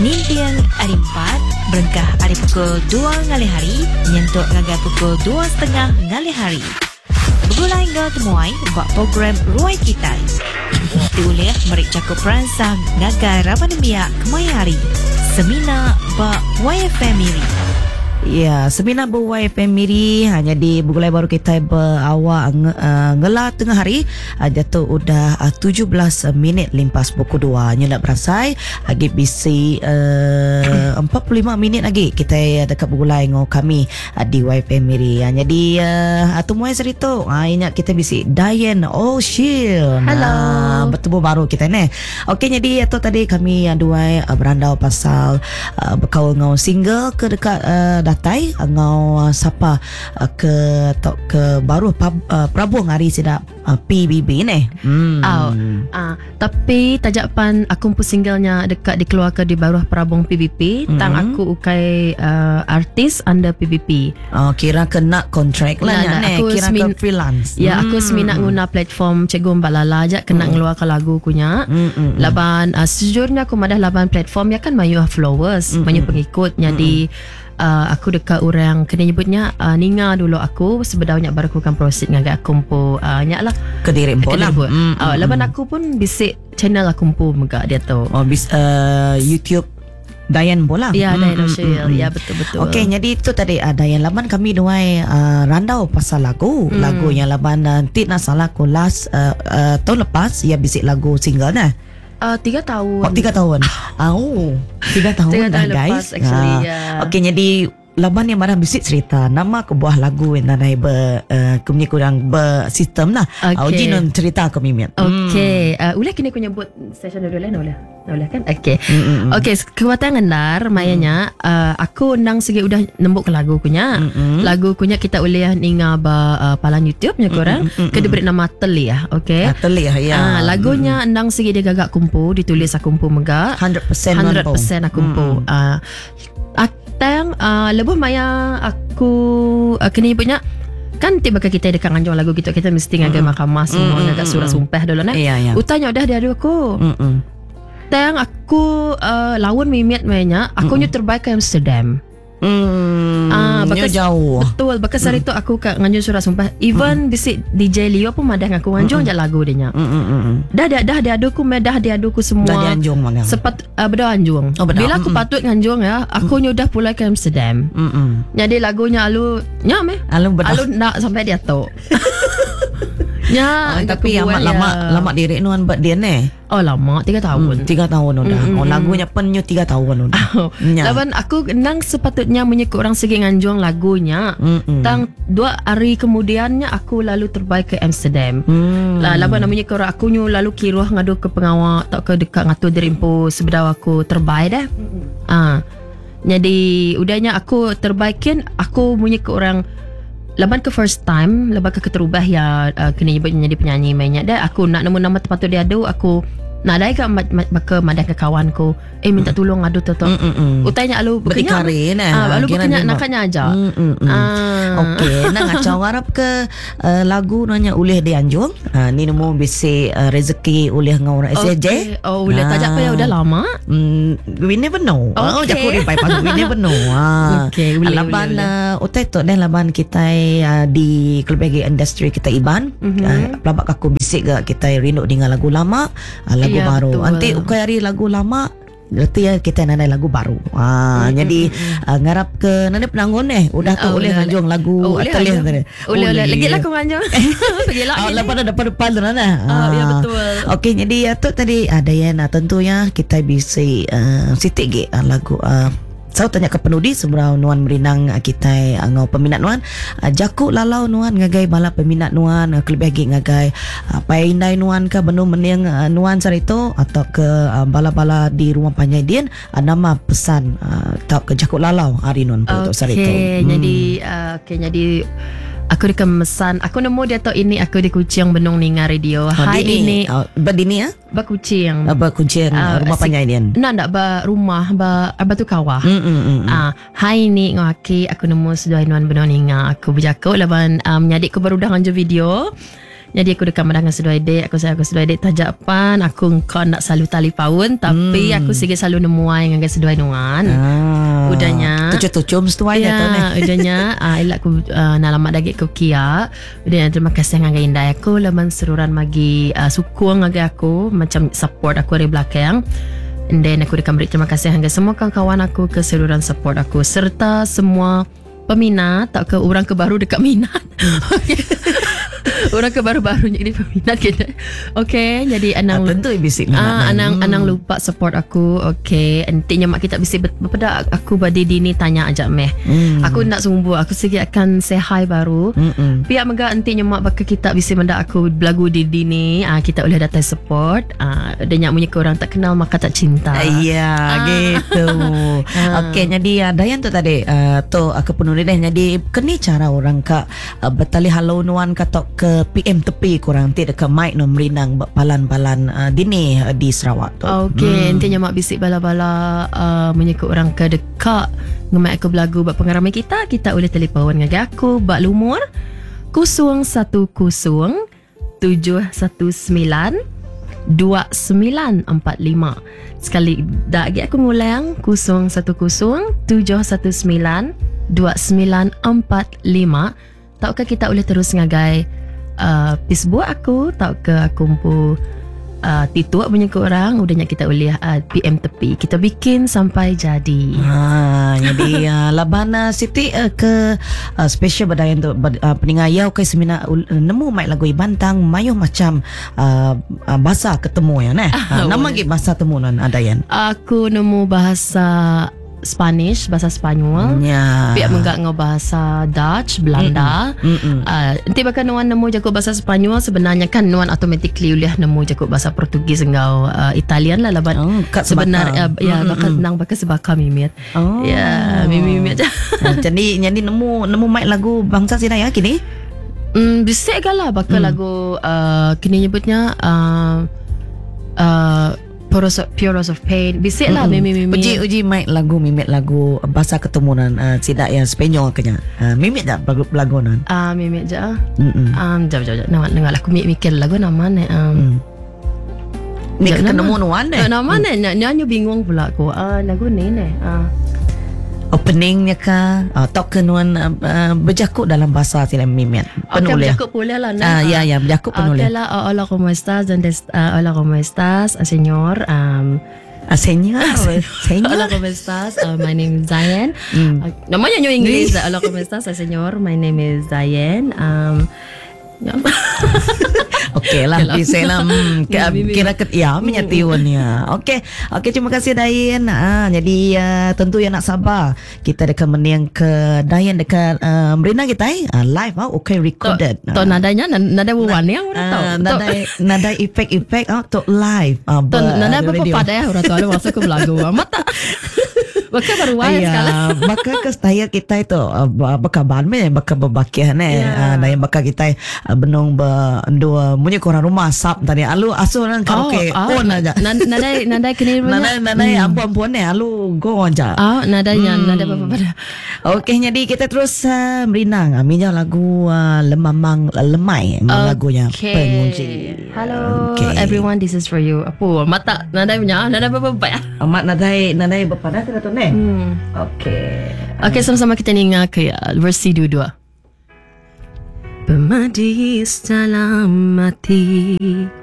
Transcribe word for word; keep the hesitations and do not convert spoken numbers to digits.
Nintian hari empat, berengkah hari pukul dua ngali hari, nyentuk ngagai pukul dua setengah ngali hari. Begulai ngau temuai buat program Ruai Kita. Diulih merik cakup peransang ngagai rapan biak kemai hari. Semina ba Y F M Miri. Ya, semina bu Y F M Miri hanya di Begulai baru kita berawak nge, uh, ngelah tengah hari uh, jatuh udah uh, tujuh belas minit limpas pukul dua. Nya nak berasai lagi bisi uh, empat puluh lima minit lagi kita dekat Begulai ngau kami uh, di Y F M Miri. Uh, jadi uh, atumai serito uh, ingat kita bisi Diane O'Sheel. Hello. Uh, bertemu baru kita ni. Okey, jadi atau tadi kami uh, dua uh, berandau pasal uh, berkaul ngau single ke dekat uh, datai ngau uh, siapa uh, ke tok ke baru pub, uh, Prabuang hari sedap uh, P B B ni. Hmm. Oh, uh, tapi tajapan aku pun singlenya dekat dikeluarkan di bawah Prabuang P B P. Hmm. Tang aku ukai uh, artis under P B P. Oh, kira kena kontrak lah nah, ni. Kira semin- ke freelance. Ya, hmm. aku seminat guna platform Cikgu Mbalala aja kena hmm. ngeluarkan lagu kunya. Hmm, hmm, laban uh, sejujurnya aku madah laban platform ya kan mayu followers, hmm, mayu pengikut. Jadi hmm. Uh, aku dekat orang kena nyebutnya uh, Ninga dulu aku sebenarnya baru aku akan proceed dengan aku pun uh, nyak lah Kediri pun lah mm, uh, lepas mm. aku pun bisik channel aku pun megak dia tu oh, bis, uh, YouTube Diane bola. Ya, Diane O'Sheel. Ya, betul-betul. Okey, jadi itu tadi uh, Diane laban kami dua uh, randau pasal lagu. Hmm. Lagu yang laban nanti nak salah aku last uh, uh, tahun lepas ia bisik lagu single nah. Uh, tiga tahun. Oh, tiga tahun. Oh, tiga tahun tiga dah tahun guys. Lepas, actually, uh, yeah. Okey, jadi laban yang marah bisik cerita nama kebuah lagu yang nanai ber uh, kami kurang bersistem lah. Okay. Uh, Uji non cerita kami miat. Okey. Hmm. Uh, boleh kini aku nyebut session dulu lah, boleh. Boleh kan? Okey. Mm-hmm. Okey, kekuatan ngendar mayanya mm. uh, aku nang segi udah nembuk ke lagu kunya. Mm-hmm. Lagu kunya kita boleh ninga ba uh, palang YouTube nya korang. Mm-hmm. Ke diberi nama Teli ya. Okey. Ah, Teli ya. Uh, lagunya mm-hmm. nang segi dia gagak kumpu, ditulis aku kumpu megak. one hundred percent one hundred percent aku kumpu. Mm-hmm. Uh, Tang uh, lebih maya aku uh, kena nyebutnya kan tiba kita dekat nganjung lagu gitu kita mesti ngagai mm-hmm. mahkamah semua mm-hmm. ngagai surat sumpah dulu nah. Yeah, yeah. Utanya udah dia aku. Mm-hmm. Tang aku uh, lawan mimiat mainnya aku mm-hmm. nyu terbaik ke Amsterdam. Hmm, ah, bakas, jauh. Betul, bakas hari mm. tu aku kat nganjung surat sumpah. Even mm. bisik D J Leo pun madah ngaku nganjung mm. je lagu dia nya. Mm, mm, mm. Dah dah dah dia aduku medah dia aduku semua. Dah dia anjung mana? Sepat uh, beda anjung. Oh, beda. Bila aku mm. patut nganjung ya, aku mm. nyudah pulai ke Amsterdam. Mm, mm. Jadi lagunya alu nyam eh. Alu bedah. Alu nak sampai dia tu. Ya, oh, tapi amat lama ya. Lama diri nuan buat dia ni. Oh lama, tiga tahun. Hmm, tiga tahun udah. Mm-hmm. Oh lagunya penyu tiga tahun udah. Oh, laban aku nang sepatutnya menyekut orang segi nganjung lagunya. Mm-hmm. Tang dua hari kemudiannya aku lalu terbaik ke Amsterdam. Mm. Lah laban namanya ke orang aku nyu lalu kiruh ngadu ke pengawal tak ke dekat ngatu derimpo sebedah aku terbaik dah. Mm-hmm. Ah. Jadi udahnya aku terbaikin aku menyekut orang laban ke first time lepas ke keterubah ya uh, kena nyebut menjadi penyanyi mainnya dah aku nak nemu nama tempat tu dia ada aku nak ada ke baka madah ke kawanku eh minta tolong adu tu tu utanya alu berdikari nah alu berkenyak nakanya aja ah okey nak ngacau harap ke uh, lagu nanya ulih di anjung uh, ni nemu bisi uh, rezeki ulih ngau orang S J oh ulih tajak pa ya udah lama mm, we never know oh jaku ri pai pagi we never know ah okey laban utai tu dan laban kita uh, di kelebagi industri kita Iban mm-hmm. uh, pelabak aku bisik ke kita rindu dengan lagu lama uh, lagu ya, baru. Betul. Nanti ukai hari lagu lama berarti ya kita nanai lagu baru. Ah, mm-hmm. jadi uh, ngarap ke nanti penanggung eh udah tu oh, boleh nganjung lagu oh, atelier tadi. Boleh boleh. Lagi lah aku nganjung. Pergilah. Oh, lepas ada depan depan tu nana. Oh, ya betul. Okey, jadi ya tu tadi ada yang tentunya kita bisa uh, sitik ge uh, lagu uh, saya tanya ke penudi seberapa nuan merinang kita ngau peminat nuan jaku lalau nuan ngagai bala peminat nuan kelebih ngagai pai indai nuan ke benu meniang nuan sarito atau ke bala-bala di rumah panjaidian nama pesan tau ke jaku lalau hari nuan okay, untuk sarito. Okey, jadi uh, okey jadi aku dikemesan aku nemu dia tu ini aku di Kuching Benung Ninga Radio. Oh, Hai ini oh, berdini ya? Ba Kuching. Ba Kuching uh, rumah si, panjaidian. Nak nak ba rumah ba batu kawah. Mm, mm, mm, mm. Ah, hai ni ngaki aku nemu sedoi nuan Benung Ninga. Aku berjaku laban um, nyadik aku baru dah nganjur video. Jadi aku dekat dengan sedua adik. Aku saya aku sedua adik tajak pan. Aku kau nak selalu tali paun. Tapi hmm. aku sikit selalu nemuai dengan sedua nuan. Ah. Udahnya Tucum-tucum setuai ya, tu ni. udahnya uh, Ilak aku uh, nalamat daging ku kia. Udahnya terima kasih dengan indah aku. Leman seruran magi uh, sukung dengan aku. Macam support aku dari belakang. And then aku dekat beri terima kasih dengan semua kawan-kawan aku. Keseluruhan support aku. Serta semua peminat. Tak ke orang ke baru dekat minat. Orang ke baru-barunya jadi peminat kita. Okay, jadi anang ah, tentu bisik ah, anang hmm. anang lupa support aku. Okay, nantinya mak kita bisik bepada aku badi dini tanya ajak meh. Hmm. Aku nak sumbu, aku sikit akan say hi baru. Hmm. Pihak mega nantinya mak bakal kita bisik mendak aku belagu di dini. Ah, kita boleh datang support. Ah, dan nyak punya orang tak kenal maka tak cinta. Iya, ah. gitu. ah. Okay, jadi uh, Dayan tu tadi uh, tu aku penulis deh. Jadi kini cara orang kak uh, betali halau nuan katok ke P M tepi kurang ti dekat mic no merinang palan-palan uh, dini uh, di Sarawak tu. Okey, hmm. intinya mak bisik bala-bala uh, menyekut orang ke dekat ngemak aku belagu bak pengaraman kita, kita boleh telefon dengan aku bak lumur kosong satu kosong tujuh satu sembilan dua sembilan empat lima. Sekali dak lagi aku ngulang kosong satu kosong tujuh satu sembilan dua sembilan empat lima. Taukah kita boleh terus ngagai Uh, Facebook aku tak ke aku pun uh, tituak punya ke orang udahnya kita boleh uh, P M tepi kita bikin sampai jadi. Ha, jadi uh, labana Siti uh, ke uh, special badayan tu uh, peningayau ke semina uh, nemu mai lagu Bantang mayuh macam uh, uh, bahasa ketemu ya nah. Uh, nama gi bahasa temu nan Dayan. Aku nemu bahasa Spanish, bahasa Spanyol. Ya. Pihak menggak ngau bahasa Dutch, Belanda. Uh, nanti bakal nuan nemu jago bahasa Spanyol sebenarnya kan nuan automatically boleh nemu jago bahasa Portugis ngau uh, Italian lah laban. Oh, sebenarnya uh, ya bakal nang bakal sebaka mimit. Oh. Ya, mimit aja. Jadi jadi nemu nemu mic lagu bangsa sini ya kini. Hmm, bisa galah bakal hmm. lagu uh, kini nyebutnya uh, uh, Puros of, Puros of Pain. Bisik lah mm-hmm. Mimi Mimi. Uji uji mic lagu mimit lagu bahasa ketemuan uh, sidak yang Spanyol kenya. Uh, mimit tak lagu lagu nan? Ah uh, mimit je. Mm-mm. Um jap jap jap. Nak dengar aku mikir lagu nama ni. Um. Ni ketemu nuan deh. Nama ni nyanyi bingung pula aku. Ah uh, lagu ni ni. Ah. Uh. Openingnya kah uh, tok kenuan uh, uh, berjakut dalam bahasa sila mimit penulis. Okay, berjakut boleh lah nah. Uh, ya ya berjakut penulis. Okay lah. Uh, hola como estás? Donde uh, hola como estás, señor? Um, uh, señor. Señor. Hola como estás? Uh, my name is Diane. Mm. Uh, namanya nyo English. Hola como estás, señor? My name is Diane. Um, Okey lah, bisa lah. Hmm, kira ke, ya menyatiunnya. Okey, okey terima kasih Dayan. Ah, jadi uh, tentu yang nak sabar kita dekat meniang ke Dayan dekat uh, Merina kita eh uh, live ah, okey recorded. To, to nadanya nada buwan yang orang tahu. Nada nada efek-efek ah to live. Ah, to nada apa pada orang tahu masuk ke belagu. Mata. Baka baru wise kala. Baka ke style kita itu baka ban me baka berbakian eh. Dan baka kita benong berdua punya korang rumah sap tadi alu asuh nang karaoke on aja. Nada nada kini nada nada ampun-ampun eh alu go aja. Ah nadanya nada apa pada. Okey jadi kita terus uh, merinang aminnya lagu uh, Lemamang Lemai okay. Lagunya Pengunci. Hello okay. Everyone, this is for you. Apa mata nada punya nada apa apa ya? Amat nada nada berpada tu tu ne. Hmm. Okey. Okey sama-sama kita dengar ke versi dua-dua. Bermadis dalam hati